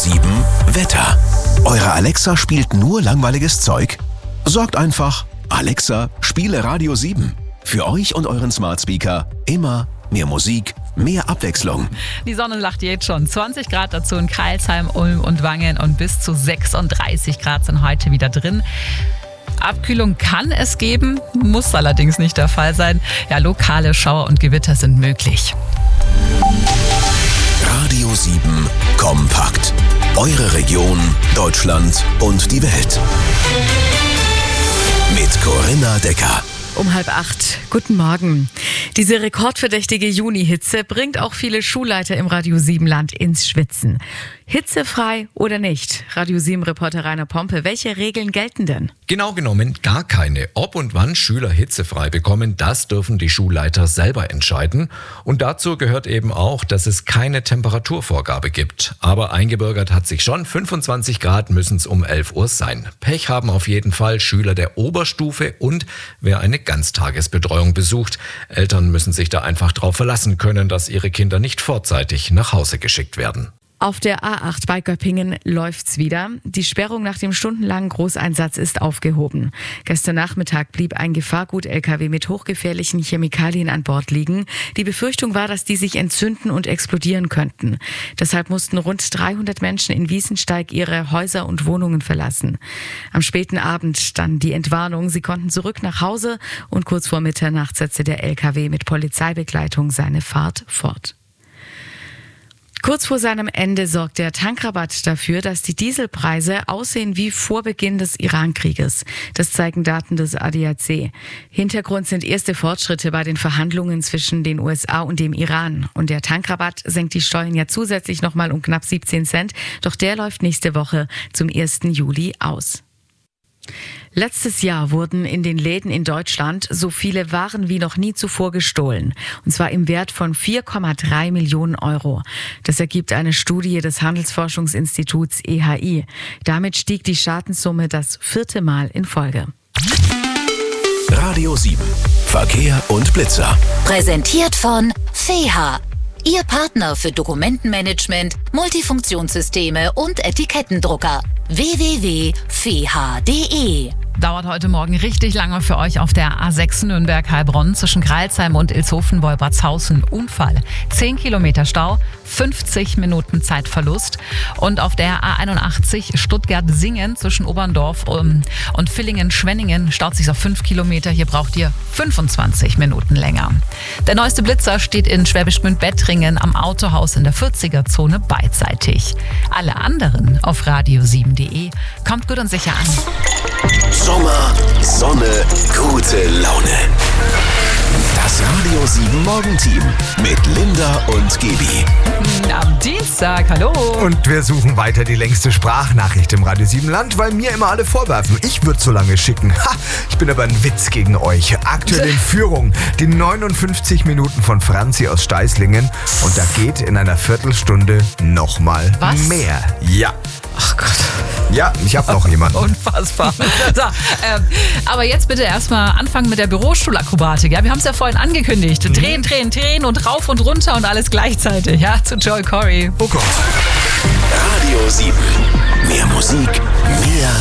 7 Wetter. Eure Alexa spielt nur langweiliges Zeug? Sorgt einfach, Alexa, spiele Radio 7. Für euch und euren Smart Speaker immer mehr Musik, mehr Abwechslung. Die Sonne lacht jetzt schon. 20 Grad dazu in Crailsheim, Ulm und Wangen und bis zu 36 Grad sind heute wieder drin. Abkühlung kann es geben, muss allerdings nicht der Fall sein. Ja, lokale Schauer und Gewitter sind möglich. Radio 7 kompakt. Eure Region, Deutschland und die Welt. Mit Corinna Decker. Um 7:30. Guten Morgen. Diese rekordverdächtige Juni-Hitze bringt auch viele Schulleiter im Radio 7-Land ins Schwitzen. Hitzefrei oder nicht? Radio 7-Reporter Rainer Pompe, welche Regeln gelten denn? Genau genommen gar keine. Ob und wann Schüler hitzefrei bekommen, das dürfen die Schulleiter selber entscheiden. Und dazu gehört eben auch, dass es keine Temperaturvorgabe gibt. Aber eingebürgert hat sich schon, 25 Grad müssen es um 11 Uhr sein. Pech haben auf jeden Fall Schüler der Oberstufe und wer eine Ganztagesbetreuung besucht. Eltern müssen sich da einfach drauf verlassen können, dass ihre Kinder nicht vorzeitig nach Hause geschickt werden. Auf der A8 bei Göppingen läuft's wieder. Die Sperrung nach dem stundenlangen Großeinsatz ist aufgehoben. Gestern Nachmittag blieb ein Gefahrgut-LKW mit hochgefährlichen Chemikalien an Bord liegen. Die Befürchtung war, dass die sich entzünden und explodieren könnten. Deshalb mussten rund 300 Menschen in Wiesensteig ihre Häuser und Wohnungen verlassen. Am späten Abend dann die Entwarnung. Sie konnten zurück nach Hause und kurz vor Mitternacht setzte der LKW mit Polizeibegleitung seine Fahrt fort. Kurz vor seinem Ende sorgt der Tankrabatt dafür, dass die Dieselpreise aussehen wie vor Beginn des Iran-Krieges. Das zeigen Daten des ADAC. Hintergrund sind erste Fortschritte bei den Verhandlungen zwischen den USA und dem Iran. Und der Tankrabatt senkt die Steuern ja zusätzlich nochmal um knapp 17 Cent. Doch der läuft nächste Woche zum 1. Juli aus. Letztes Jahr wurden in den Läden in Deutschland so viele Waren wie noch nie zuvor gestohlen. Und zwar im Wert von 4,3 Millionen Euro. Das ergibt eine Studie des Handelsforschungsinstituts EHI. Damit stieg die Schadenssumme das 4. Mal in Folge. Radio 7 Verkehr und Blitzer. Präsentiert von FEHA. Ihr Partner für Dokumentenmanagement, Multifunktionssysteme und Etikettendrucker. www.feha.de. Dauert heute Morgen richtig lange für euch auf der A6 Nürnberg-Heilbronn zwischen Crailsheim und Ilshofen-Wolbertshausen. Unfall. 10 Kilometer Stau, 50 Minuten Zeitverlust. Und auf der A81 Stuttgart-Singen zwischen Oberndorf und Villingen-Schwenningen staut sich auf 5 Kilometer. Hier braucht ihr 25 Minuten länger. Der neueste Blitzer steht in Schwäbisch Gmünd-Bettringen am Autohaus in der 40er-Zone beidseitig. Alle anderen auf radio7.de. Kommt gut und sicher an. Sommer, Sonne, gute Laune. Das Radio 7 Morgenteam mit Linda und Gaby. Am Dienstag, hallo. Und wir suchen weiter die längste Sprachnachricht im Radio 7 Land, weil mir immer alle vorwerfen, ich würde so lange schicken. Ich bin aber ein Witz gegen euch. Aktuell in Führung die 59 Minuten von Franzi aus Steißlingen. Und da geht in einer Viertelstunde nochmal mehr. Ja. Ach Gott. Ja, ich habe noch jemanden. Unfassbar. So, aber jetzt bitte erstmal anfangen mit der Bürostuhlakrobatik. Ja, wir haben es ja vorhin angekündigt. Drehen, drehen, drehen und rauf und runter und alles gleichzeitig. Ja, zu Joel Corey. Oh Gott. Radio 7. Mehr Musik, mehr